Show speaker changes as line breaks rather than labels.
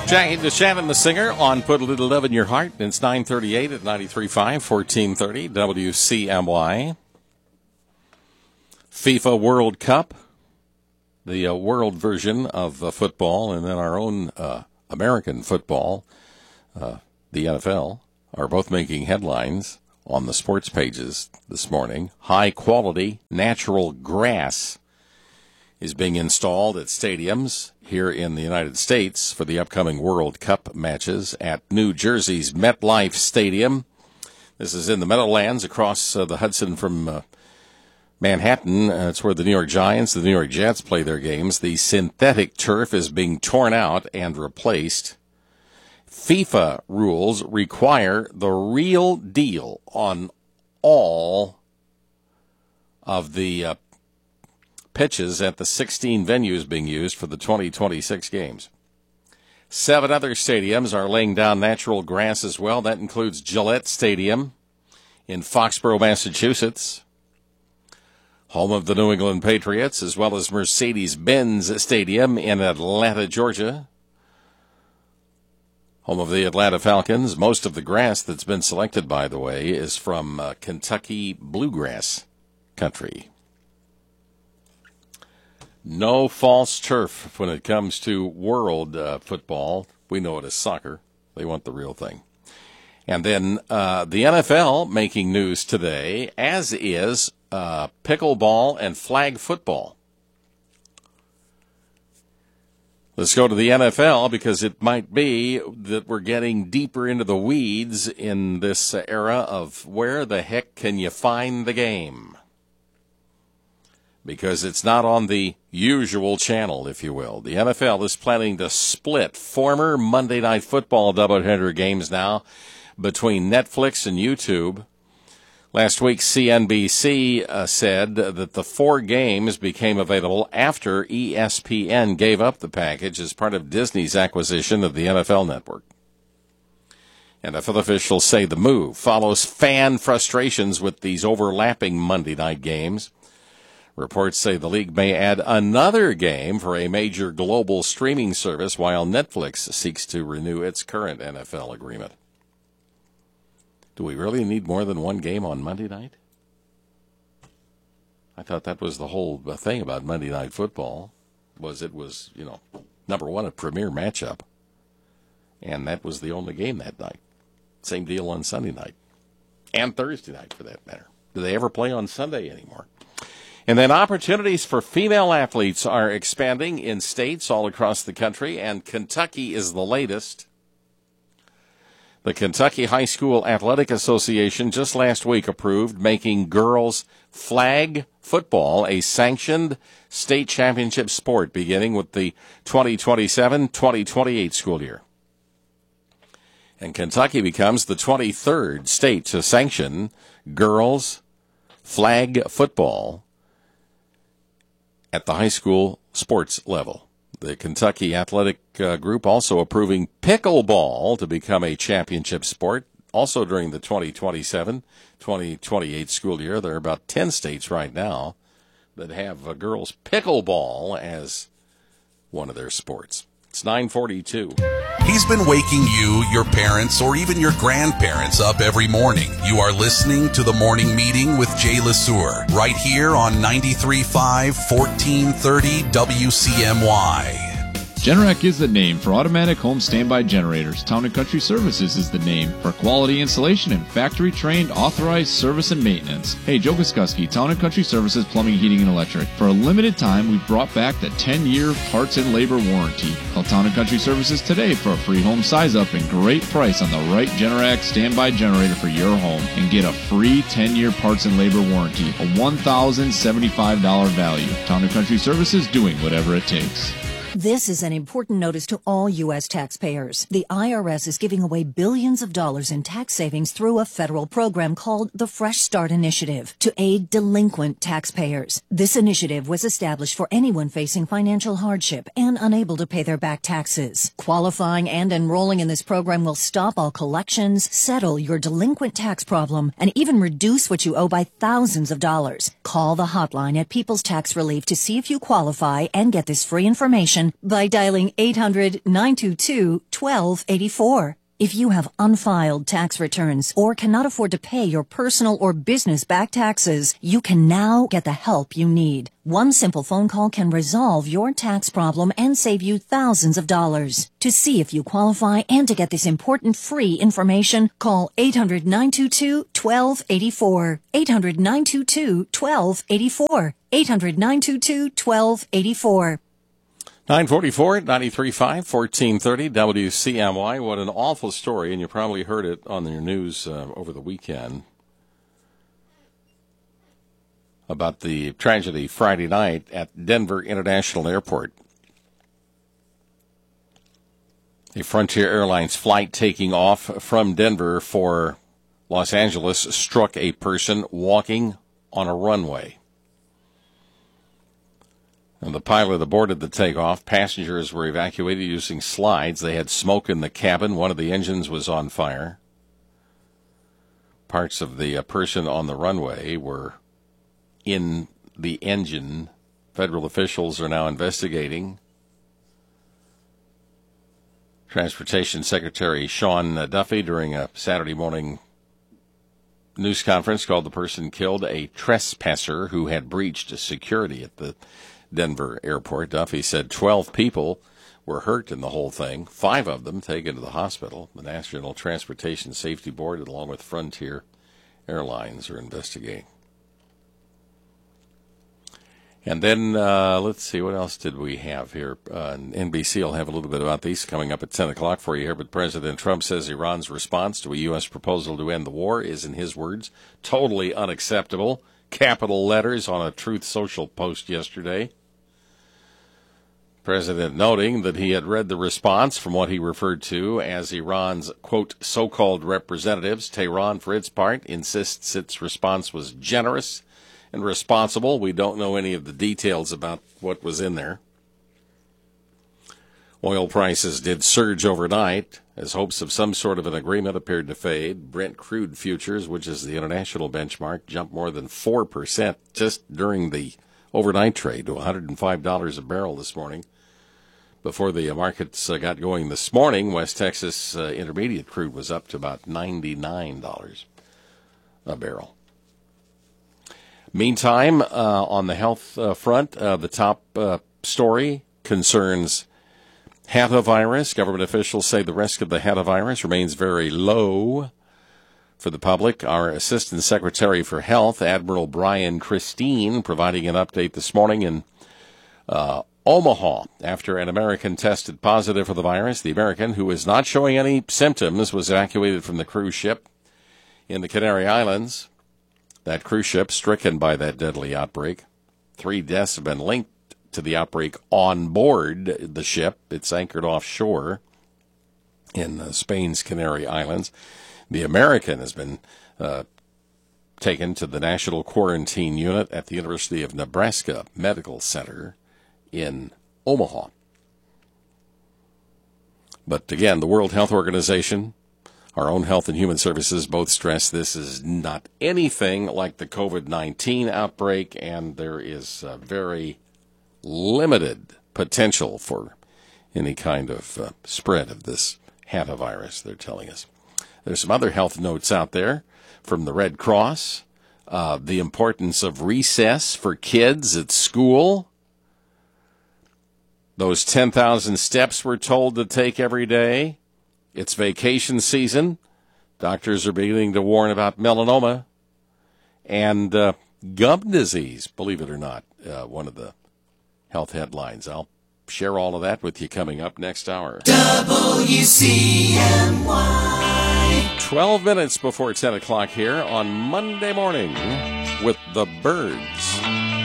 Jackie DeShannon, the singer, on Put a Little Love in Your Heart. It's 9:38 at 93.5, 1430 WCMY. FIFA World Cup, the world version of football, and then our own American football, the NFL, are both making headlines on the sports pages this morning. High-quality natural grass is being installed at stadiums here in the United States for the upcoming World Cup matches at New Jersey's MetLife Stadium. This is in the Meadowlands across the Hudson from Manhattan. It's where the New York Giants, the New York Jets play their games. The synthetic turf is being torn out and replaced. FIFA rules require the real deal on all of the pitches at the 16 venues being used for the 2026 games. 7 other stadiums are laying down natural grass as well. That includes Gillette Stadium in Foxborough, Massachusetts, home of the New England Patriots, as well as Mercedes-Benz Stadium in Atlanta, Georgia, home of the Atlanta Falcons. Most of the grass that's been selected, by the way, is from Kentucky bluegrass country. No false turf when it comes to world football. We know it as soccer. They want the real thing. And then the NFL making news today, as is pickleball and flag football. Let's go to the NFL because it might be that we're getting deeper into the weeds in this era of where the heck can you find the game? Because it's not on the usual channel, if you will. The NFL is planning to split former Monday Night Football doubleheader games now between Netflix and YouTube. Last week, CNBC said that the 4 games became available after ESPN gave up the package as part of Disney's acquisition of the NFL Network. NFL officials say the move follows fan frustrations with these overlapping Monday night games. Reports say the league may add another game for a major global streaming service while Netflix seeks to renew its current NFL agreement. Do we really need more than one game on Monday night? I thought that was the whole thing about Monday Night Football, was it was, number one, a premier matchup, and that was the only game that night. Same deal on Sunday night, and Thursday night for that matter. Do they ever play on Sunday anymore? And then opportunities for female athletes are expanding in states all across the country, and Kentucky is the latest. The Kentucky High School Athletic Association just last week approved making girls flag football a sanctioned state championship sport beginning with the 2027-2028 school year. And Kentucky becomes the 23rd state to sanction girls flag football at the high school sports level. The Kentucky Athletic Group also approving pickleball to become a championship sport, also during the 2027-2028 school year. There are about 10 states right now that have girls pickleball as one of their sports. It's 9:42.
He's been waking you, your parents, or even your grandparents up every morning. You are listening to The Morning Meeting with Jay LeSueur, right here on 93.5, 1430 WCMY.
Generac is the name for automatic home standby generators. Town & Country Services is the name for quality installation and factory-trained authorized service and maintenance. Hey, Joe Goskuski, Town & Country Services Plumbing, Heating, and Electric. For a limited time, we've brought back the 10-year parts and labor warranty. Call Town & Country Services today for a free home size-up and great price on the right Generac standby generator for your home. And get a free 10-year parts and labor warranty, a $1,075 value. Town & Country Services, doing whatever it takes.
This is an important notice to all U.S. taxpayers. The IRS is giving away billions of dollars in tax savings through a federal program called the Fresh Start Initiative to aid delinquent taxpayers. This initiative was established for anyone facing financial hardship and unable to pay their back taxes. Qualifying and enrolling in this program will stop all collections, settle your delinquent tax problem, and even reduce what you owe by thousands of dollars. Call the hotline at People's Tax Relief to see if you qualify and get this free information by dialing 800-922-1284. If you have unfiled tax returns or cannot afford to pay your personal or business back taxes, you can now get the help you need. One simple phone call can resolve your tax problem and save you thousands of dollars. To see if you qualify and to get this important free information, call 800-922-1284. 800-922-1284. 800-922-1284.
944 93.5, 1430 WCMY. What an awful story, and you probably heard it on your news over the weekend about the tragedy Friday night at Denver International Airport. A Frontier Airlines flight taking off from Denver for Los Angeles struck a person walking on a runway. And the pilot aborted the takeoff. Passengers were evacuated using slides. They had smoke in the cabin. One of the engines was on fire. Parts of the person on the runway were in the engine. Federal officials are now investigating. Transportation Secretary Sean Duffy, during a Saturday morning news conference, called the person killed a trespasser who had breached security at the Denver airport. Duffy said 12 people were hurt in the whole thing, 5 of them taken to the hospital. The National Transportation Safety Board, along with Frontier Airlines, are investigating. And then, let's see, what else did we have here? NBC will have a little bit about these coming up at 10 o'clock for you here, but President Trump says Iran's response to a U.S. proposal to end the war is, in his words, totally unacceptable. Capital letters on a Truth Social post yesterday. President noting that he had read the response from what he referred to as Iran's, quote, so-called representatives. Tehran, for its part, insists its response was generous and responsible. We don't know any of the details about what was in there. Oil prices did surge overnight as hopes of some sort of an agreement appeared to fade. Brent crude futures, which is the international benchmark, jumped more than 4% just during the overnight trade to $105 a barrel this morning. Before the markets got going this morning, West Texas intermediate crude was up to about $99 a barrel. Meantime, on the health front, the top story concerns hantavirus. Government officials say the risk of the hantavirus remains very low for the public. Our Assistant Secretary for Health, Admiral Brian Christine, providing an update this morning in Omaha after an American tested positive for the virus. The American, who is not showing any symptoms, was evacuated from the cruise ship in the Canary Islands. That cruise ship stricken by that deadly outbreak. 3 deaths have been linked to the outbreak on board the ship. It's anchored offshore in Spain's Canary Islands. The American has been taken to the National Quarantine Unit at the University of Nebraska Medical Center in Omaha. But again, the World Health Organization, our own Health and Human Services both stress this is not anything like the COVID-19 outbreak, and there is very limited potential for any kind of spread of this hantavirus, they're telling us. There's some other health notes out there from the Red Cross. The importance of recess for kids at school. Those 10,000 steps we're told to take every day. It's vacation season. Doctors are beginning to warn about melanoma and gum disease, believe it or not, one of the health headlines. I'll share all of that with you coming up next hour. WCMY. 12 minutes before 10 o'clock here on Monday morning with the Birds.